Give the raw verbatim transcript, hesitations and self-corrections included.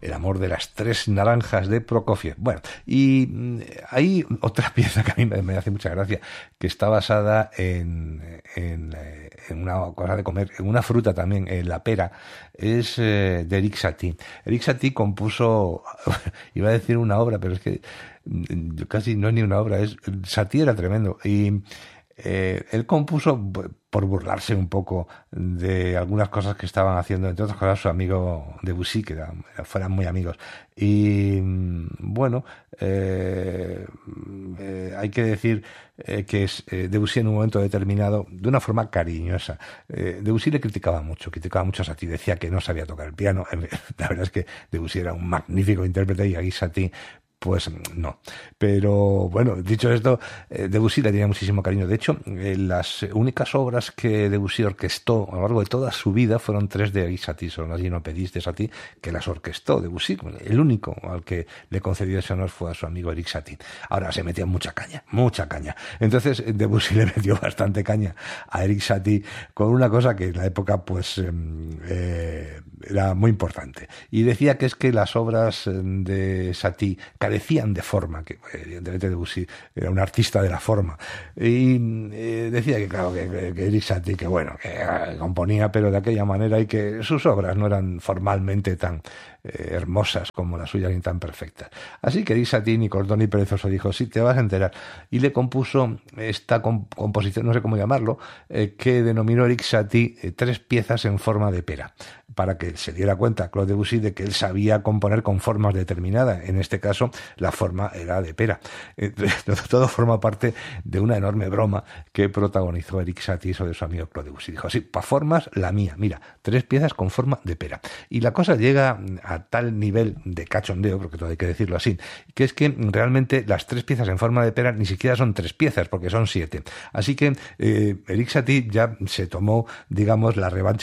El amor de las tres naranjas de Prokofiev. Bueno, y hay otra pieza que a mí me, me hace mucha gracia, que está basada en, en, en una cosa de comer, en una fruta también, en la pera, es eh, de Erik Satie. Erik Satie compuso, iba a decir una obra, pero es que casi no es ni una obra, es Satie era tremendo, y eh, él compuso por burlarse un poco de algunas cosas que estaban haciendo, entre otras cosas su amigo Debussy, que eran, fueran muy amigos. Y bueno, eh, eh, hay que decir eh, que es, eh, Debussy en un momento determinado, de una forma cariñosa, eh, Debussy le criticaba mucho, criticaba mucho a Satie, decía que no sabía tocar el piano. La verdad es que Debussy era un magnífico intérprete y aquí Satie pues no. Pero bueno, dicho esto, eh, Debussy le tenía muchísimo cariño. De hecho, eh, las únicas obras que Debussy orquestó a lo largo de toda su vida fueron tres de Erik Satie, son las Ginopédies de Satie, que las orquestó Debussy. El único al que le concedió ese honor fue a su amigo Erik Satie. Ahora se metía mucha caña, mucha caña. Entonces Debussy le metió bastante caña a Erik Satie con una cosa que en la época pues eh, era muy importante. Y decía que es que las obras de Satie carecían de forma, que evidentemente Debussy era un artista de la forma, y eh, decía que claro, que, que, que Erik Satie, que bueno, que eh, componía pero de aquella manera y que sus obras no eran formalmente tan eh, hermosas como las suyas ni tan perfectas. Así que Erik Satie, ni corto ni perezoso, dijo, sí, te vas a enterar, y le compuso esta comp composición, no sé cómo llamarlo, eh, que denominó Erik Satie eh, tres piezas en forma de pera, para que se diera cuenta Claude Debussy de que él sabía componer con formas determinadas. En este caso, la forma era de pera. Todo forma parte de una enorme broma que protagonizó Erik Satie sobre su amigo Claude Debussy. Dijo, sí, para formas, la mía. Mira, tres piezas con forma de pera. Y la cosa llega a tal nivel de cachondeo, porque todo hay que decirlo así, que es que realmente las tres piezas en forma de pera ni siquiera son tres piezas, porque son siete. Así que eh, Erik Satie ya se tomó, digamos, la revancha